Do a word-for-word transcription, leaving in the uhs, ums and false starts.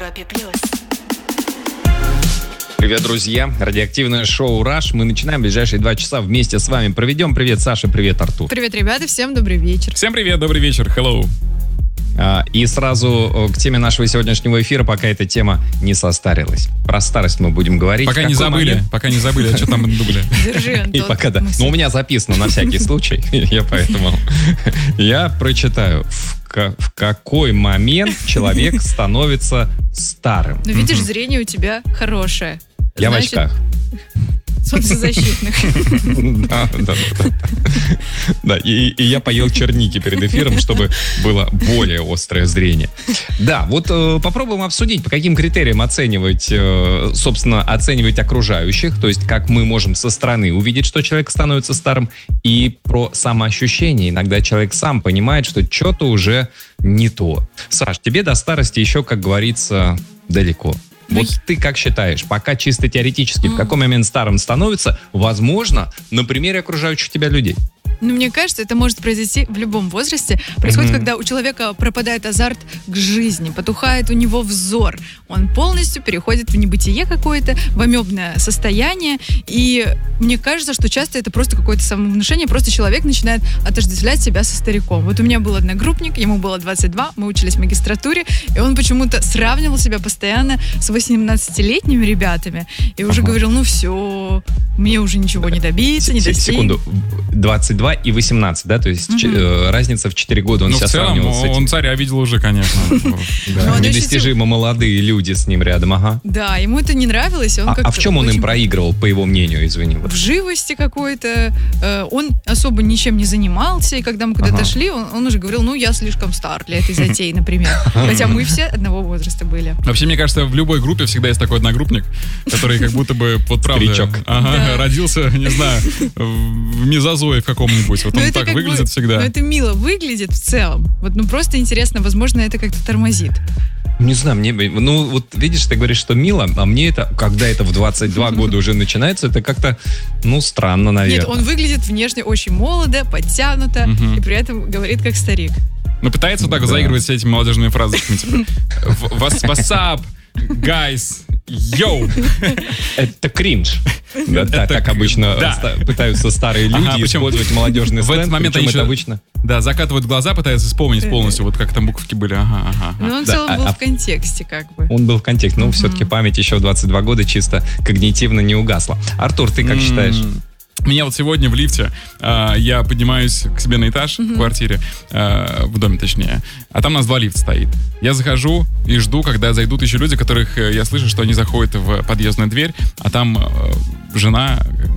Европе плюс. Привет, друзья. Радиоактивное шоу «Раш». Мы начинаем ближайшие два часа вместе с вами. Проведем. Привет, Саша. Привет, Артур. Привет, ребята. Всем добрый вечер. Всем привет, добрый вечер. Hello. А, и сразу к теме нашего сегодняшнего эфира, пока эта тема не состарилась. Про старость мы будем говорить. Пока не забыли. Момент? Пока не забыли, а что там дубли. Держи, Антон. И пока да. Ну, у меня записано на всякий случай. Я поэтому... Я прочитаю. В какой момент человек становится старым? Ну, видишь, зрение у тебя хорошее. Я в очках. Солнцезащитных. Да, да, да. Да, и, и я поел черники перед эфиром, чтобы было более острое зрение. Да, вот э, попробуем обсудить, по каким критериям оценивать, э, собственно, оценивать окружающих, то есть как мы можем со стороны увидеть, что человек становится старым, и про самоощущение. Иногда человек сам понимает, что что-то уже не то. Саш, тебе до старости еще, как говорится, далеко. Вот ты как считаешь, пока чисто теоретически, в какой момент старым становится, возможно, на примере окружающих тебя людей? Ну, мне кажется, это может произойти в любом возрасте. Происходит, mm-hmm. когда у человека пропадает азарт к жизни, потухает у него взор. Он полностью переходит в небытие какое-то, в амебное состояние. И мне кажется, что часто это просто какое-то самовнушение. Просто человек начинает отождествлять себя со стариком. Вот у меня был одногруппник, ему было двадцать два, мы учились в магистратуре, и он почему-то сравнивал себя постоянно с восемнадцатилетними ребятами. И уже ага. говорил, ну все, мне уже ничего не добиться, не достичь. Секунду, двадцать два и восемнадцать, да? То есть угу. ч- разница в четыре года он ну, себя в целом, сравнивал с этим. Он царя видел уже, конечно. Недостижимо молодые люди с ним рядом, ага. Да, ему это не нравилось. А в чем он им проигрывал, по его мнению, извини? В живости какой-то. Он особо ничем не занимался, и когда мы куда-то шли, он уже говорил, ну, я слишком стар для этой затеи, например. Хотя мы все одного возраста были. Вообще, мне кажется, в любой группе всегда есть такой одногруппник, который как будто бы, вот правда, родился, не знаю, в мезозое в каком-нибудь. Вот он так выглядит всегда. Но это мило выглядит в целом. Вот, ну, просто интересно, возможно, это как-то тормозит. Не знаю, мне, ну, вот видишь, ты говоришь, что мило, а мне это, когда это в двадцать два года уже начинается, это как-то, ну, странно, наверное. Нет, он выглядит внешне очень молодо, подтянуто, угу. и при этом говорит как старик. Ну, пытается так да. заигрывать с этими молодежными фразочками, типа, what's up, guys, йоу. Это кринж. Да, так, как обычно да. ста- пытаются старые люди ага, использовать молодежный сленг. В этот момент они еще, обычно... да, закатывают глаза, пытаются вспомнить полностью, вот как там буковки были. Ага, ага. Но он да, в целом был а, в контексте, как бы. Он был в контексте, но mm-hmm. все-таки память еще в двадцать два года чисто когнитивно не угасла. Артур, ты как mm-hmm. считаешь? Меня вот сегодня в лифте, э, я поднимаюсь к себе на этаж mm-hmm. в квартире, э, в доме точнее, а там у нас два лифта стоит. Я захожу и жду, когда зайдут еще люди, которых э, я слышу, что они заходят в подъездную дверь, а там э, жена